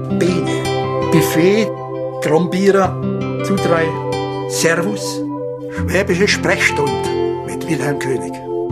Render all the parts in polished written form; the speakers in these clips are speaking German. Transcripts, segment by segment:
Bene, Buffet, Trombierer, Zudrei, Servus, Schwäbische Sprechstunde mit Wilhelm König.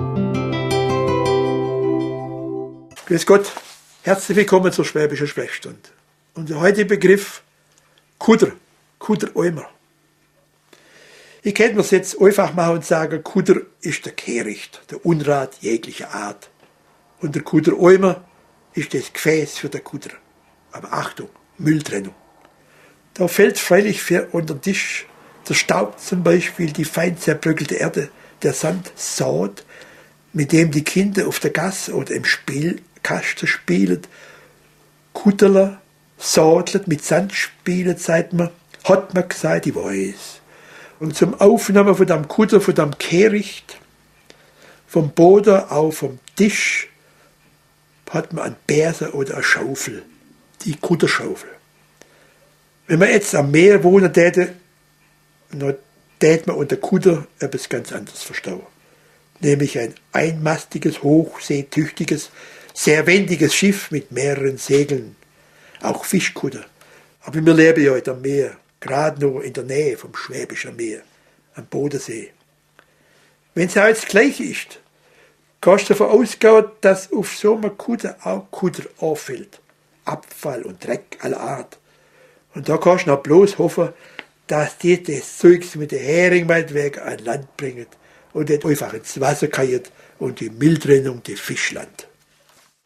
Grüß Gott, herzlich willkommen zur Schwäbischen Sprechstunde. Unser heutiger Begriff Kuder, Kuder-Eimer. Ich könnte mir es jetzt einfach machen und sagen, Kuder ist der Kehricht, der Unrat jeglicher Art. Und der Kuder-Eimer ist das Gefäß für den Kuder. Aber Achtung, Mülltrennung. Da fällt freilich für unter den Tisch der Staub zum Beispiel, die fein zerbröckelte Erde, der Sand, Saat, mit dem die Kinder auf der Gasse oder im Spielkasten spielen. Kuderler, Sadlet mit Sand spielen, sagt man, hat man gesagt, ich weiß. Und zum Aufnehmen von dem Kuder, von dem Kehricht, vom Boden, auch vom Tisch, hat man einen Bärsen oder eine Schaufel, die Kuderschaufel. Wenn man jetzt am Meer wohnen täte, dann täte man unter Kuder etwas ganz anderes verstehen. Nämlich ein einmastiges, hochseetüchtiges, sehr wendiges Schiff mit mehreren Segeln. Auch Fischkuder. Aber wir leben ja heute am Meer, gerade noch in der Nähe vom Schwäbischen Meer, am Bodensee. Wenn es jetzt gleich ist, kannst du davon ausgehen, dass auf so einem Kuder auch Kuder auffällt. Abfall und Dreck aller Art. Und da kannst du noch bloß hoffen, dass die das Zeugs mit der Hering meinetwegen an Land bringen und nicht einfach ins Wasser kallt und die Mülltrennung die Fischland.